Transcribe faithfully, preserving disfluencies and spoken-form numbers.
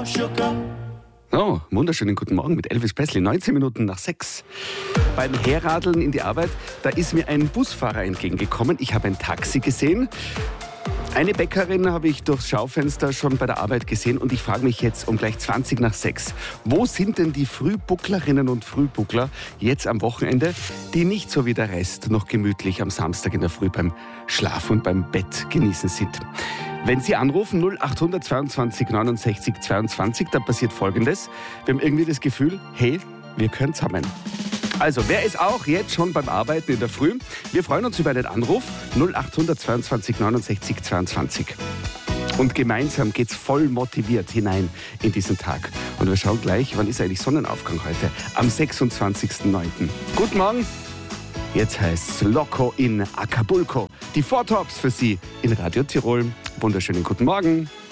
Oh, wunderschönen guten Morgen mit Elvis Presley, neunzehn Minuten nach sechs. Beim Herradeln in die Arbeit, da ist mir ein Busfahrer entgegengekommen. Ich habe ein Taxi gesehen. Eine Bäckerin habe ich durchs Schaufenster schon bei der Arbeit gesehen und ich frage mich jetzt um gleich zwanzig nach sechs, wo sind denn die Frühbucklerinnen und Frühbuckler jetzt am Wochenende, die nicht so wie der Rest noch gemütlich am Samstag in der Früh beim Schlafen und beim Bett genießen sind? Wenn Sie anrufen, null acht zweiundzwanzig neunundsechzig zweiundzwanzig, da passiert Folgendes. Wir haben irgendwie das Gefühl, hey, wir können zusammen. Also, wer ist auch jetzt schon beim Arbeiten in der Früh? Wir freuen uns über einen Anruf, null acht zweiundzwanzig neunundsechzig zweiundzwanzig. Und gemeinsam geht's voll motiviert hinein in diesen Tag. Und wir schauen gleich, wann ist eigentlich Sonnenaufgang heute? Am sechsundzwanzigsten neunten Guten Morgen. Jetzt heißt's Loco in Acapulco. Die Four Tops für Sie in Radio Tirol. Wunderschönen guten Morgen.